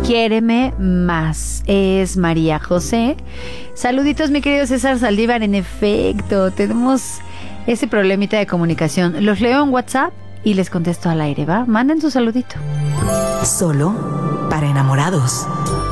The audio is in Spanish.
Quiéreme más. Es María José. Saluditos, mi querido César Saldívar. En efecto, tenemos ese problemita de comunicación. Los leo en WhatsApp y les contesto al aire, ¿va? Manden su saludito. Solo para enamorados.